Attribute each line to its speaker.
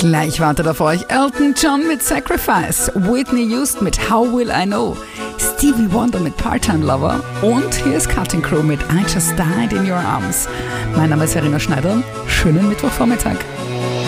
Speaker 1: Gleich wartet auf euch Elton John mit Sacrifice, Whitney Houston mit How Will I Know, Stevie Wonder mit Part-Time Lover und hier ist Cutting Crew mit I Just Died in Your Arms. Mein Name ist Verena Schneider. Schönen Mittwochvormittag.